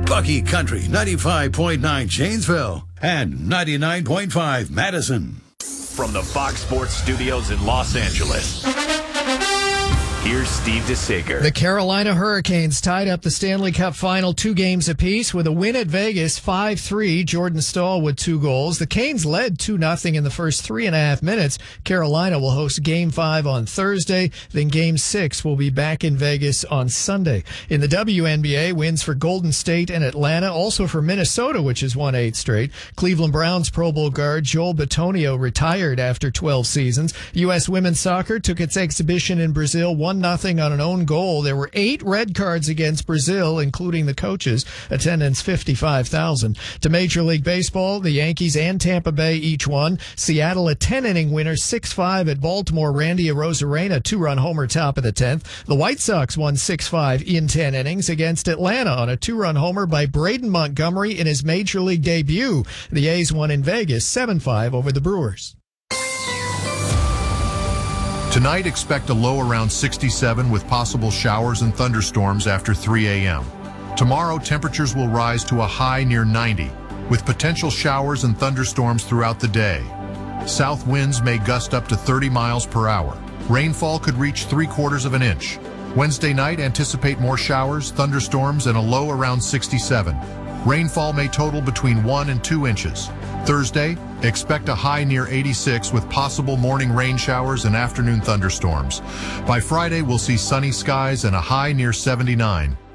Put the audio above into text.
Bucky Country 95.9 Janesville and 99.5 Madison. From the Fox Sports Studios in Los Angeles, here's Steve DeSager. The Carolina Hurricanes tied up the Stanley Cup final 2 games apiece with a win at Vegas 5-3. Jordan Staal with 2 goals. The Canes led 2-0 in the first 3.5 minutes. Carolina will host Game 5 on Thursday. Then Game 6 will be back in Vegas on Sunday. In the WNBA, wins for Golden State and Atlanta. Also for Minnesota, which has won 8 straight. Cleveland Browns Pro Bowl guard Joel Bitonio retired after 12 seasons. U.S. women's soccer took its exhibition in Brazil 1-0 on an own goal. There were 8 red cards against Brazil, including the coaches. Attendance 55,000. To Major League Baseball, the Yankees and Tampa Bay each won. Seattle a 10-inning winner, 6-5 at Baltimore. Randy Arozarena 2-run homer top of the 10th. The White Sox won 6-5 in 10 innings against Atlanta on a 2-run homer by Braden Montgomery in his Major League debut. The A's won in Vegas 7-5 over the Brewers. Tonight, expect a low around 67 with possible showers and thunderstorms after 3 a.m. Tomorrow, temperatures will rise to a high near 90, with potential showers and thunderstorms throughout the day. South winds may gust up to 30 miles per hour. Rainfall could reach 3/4 of an inch. Wednesday night, anticipate more showers, thunderstorms, and a low around 67. Rainfall may total between 1 and 2 inches. Thursday, expect a high near 86 with possible morning rain showers and afternoon thunderstorms. By Friday, we'll see sunny skies and a high near 79.